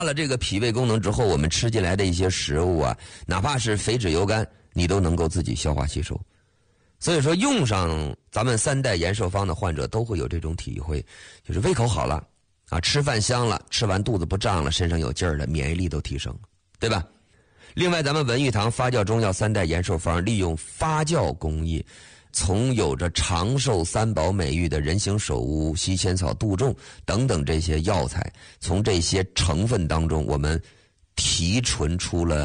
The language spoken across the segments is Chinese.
了这个脾胃功能之后，我们吃进来的一些食物啊，哪怕是肥脂油甘，你都能够自己消化吸收。所以说，用上咱们3代延寿方的患者都会有这种体会，就是胃口好了啊，吃饭香了，吃完肚子不胀了，身上有劲儿了，免疫力都提升了，对吧？另外，咱们文玉堂发酵中药3代延寿方利用发酵工艺，从有着长寿3宝美誉的人形首乌、西仙草、杜仲等等这些药材，从这些成分当中，我们提纯出了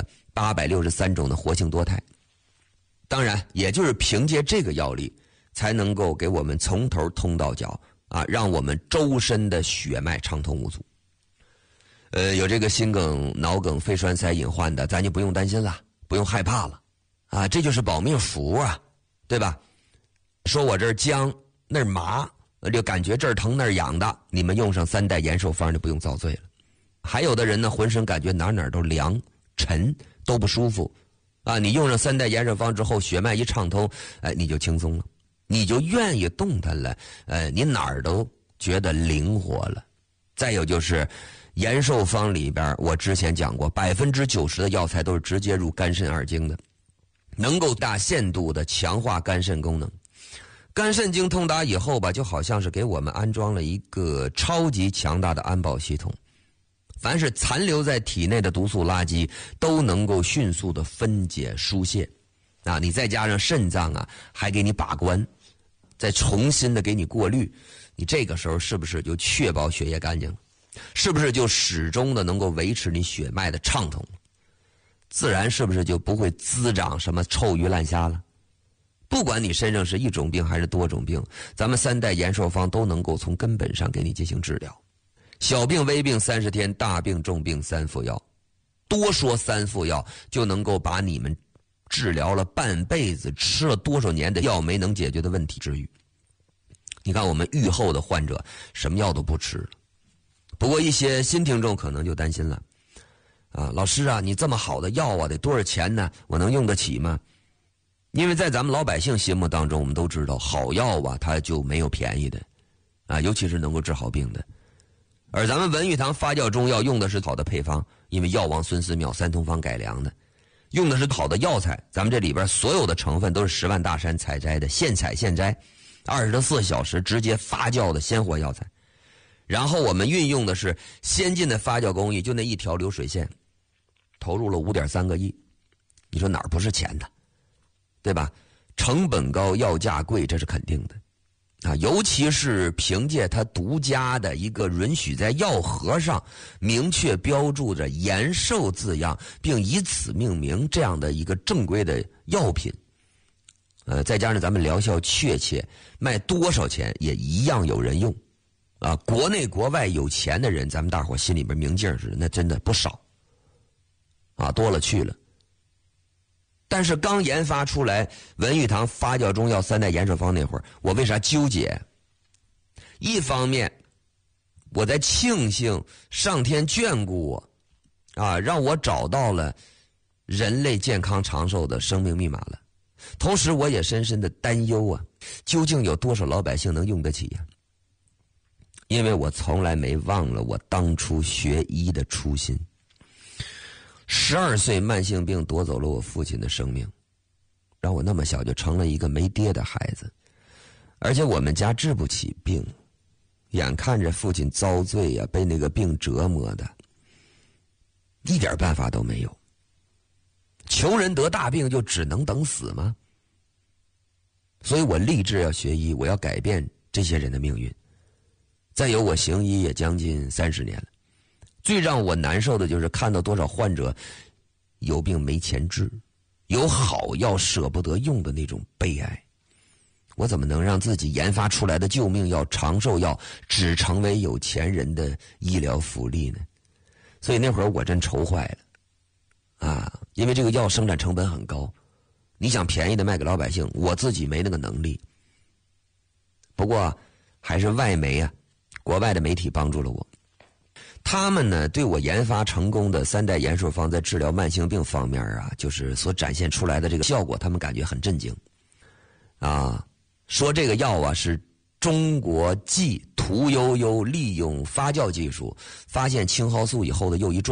863种的活性多肽。当然，也就是凭借这个药力，才能够给我们从头通到脚啊，让我们周身的血脉畅通无阻。有这个心梗、脑梗、肺栓塞隐患的，咱就不用担心了，不用害怕了，啊，这就是保命符啊，对吧？说我这儿僵那儿麻，就感觉这儿疼那儿痒的，你们用上3代延寿方就不用遭罪了。还有的人呢，浑身感觉哪都凉、沉，都不舒服。啊，你用上3代延寿方之后，血脉一畅通，你就轻松了，你就愿意动弹了，你哪儿都觉得灵活了。再有就是延寿方里边，我之前讲过，90%的药材都是直接入肝肾二经的，能够大限度的强化肝肾功能。肝肾经通达以后吧，就好像是给我们安装了一个超级强大的安保系统。凡是残留在体内的毒素垃圾都能够迅速的分解疏泄，啊，你再加上肾脏啊，还给你把关，再重新的给你过滤，你这个时候是不是就确保血液干净了？是不是就始终的能够维持你血脉的畅通？自然是不是就不会滋长什么臭鱼烂虾了？不管你身上是一种病还是多种病，咱们3代延寿方都能够从根本上给你进行治疗。小病微病30天，大病重病3副药，多说3副药就能够把你们治疗了半辈子吃了多少年的药没能解决的问题治愈。你看我们愈后的患者什么药都不吃了。不过一些新听众可能就担心了啊，老师啊，你这么好的药啊，得多少钱呢？我能用得起吗？因为在咱们老百姓心目当中，我们都知道好药啊，它就没有便宜的啊，尤其是能够治好病的。而咱们文玉堂发酵中药用的是好的配方，因为药王孙思邈3通方改良的，用的是好的药材，咱们这里边所有的成分都是10万大山采摘的，现采现摘，24小时直接发酵的鲜活药材。然后我们运用的是先进的发酵工艺，就那一条流水线，投入了5.3个亿，你说哪儿不是钱的，对吧？成本高，药价贵，这是肯定的。啊，尤其是凭借它独家的一个允许在药盒上明确标注着延寿字样，并以此命名这样的一个正规的药品，再加上咱们疗效确切，卖多少钱也一样有人用，啊，国内国外有钱的人，咱们大伙心里边明镜似的，那真的不少，啊，多了去了。但是刚研发出来文玉堂发酵中药3代延寿方那会儿，我为啥纠结？一方面我在庆幸上天眷顾我啊，让我找到了人类健康长寿的生命密码了，同时我也深深的担忧啊，究竟有多少老百姓能用得起呀？因为我从来没忘了我当初学医的初心。12岁慢性病夺走了我父亲的生命，让我那么小就成了一个没爹的孩子，而且我们家治不起病，眼看着父亲遭罪呀，被那个病折磨的，一点办法都没有。穷人得大病就只能等死吗？所以我立志要学医，我要改变这些人的命运。再有，我行医也将近30年了。最让我难受的就是看到多少患者有病没钱治，有好药舍不得用的那种悲哀。我怎么能让自己研发出来的救命药、长寿药只成为有钱人的医疗福利呢？所以那会儿我真愁坏了啊！因为这个药生产成本很高，你想便宜的卖给老百姓，我自己没那个能力。不过还是外媒啊，国外的媒体帮助了我。他们呢对我研发成功的3代延寿方在治疗慢性病方面啊，就是所展现出来的这个效果，他们感觉很震惊啊，说这个药啊是中国继屠呦呦利用发酵技术发现青蒿素以后的又一壮